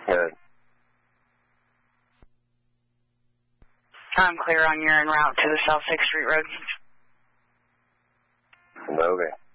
Good. I'm clear on your en route to the South 6th Street Road. Okay.